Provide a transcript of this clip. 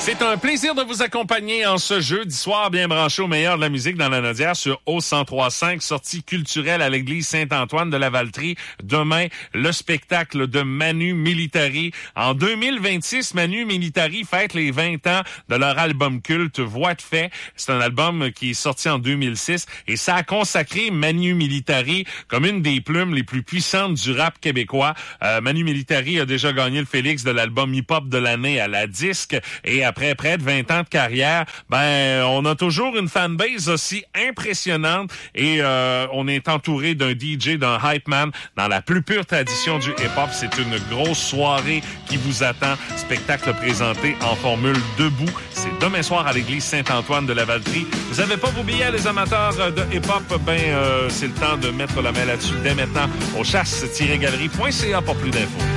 C'est un plaisir de vous accompagner en ce jeudi soir, bien branché au meilleur de la musique dans la Nodière sur O103.5, sortie culturelle à l'église Saint-Antoine de la Valtrie. Demain, le spectacle de Manu Militari. En 2026, Manu Militari fête les 20 ans de leur album culte Voix de fait. C'est un album qui est sorti en 2006 et ça a consacré Manu Militari comme une des plumes les plus puissantes du rap québécois. Manu Militari a déjà gagné le Félix de l'album hip-hop de l'année à la disque et après près de 20 ans de carrière, on a toujours une fanbase aussi impressionnante et on est entouré d'un DJ, d'un hype man dans la plus pure tradition du hip-hop. C'est une grosse soirée qui vous attend. Spectacle présenté en formule debout. C'est demain soir à l'église Saint-Antoine de la Valtrie. Vous avez pas vos billets, les amateurs de hip-hop? C'est le temps de mettre la main là-dessus dès maintenant au chasse-galerie.ca pour plus d'infos.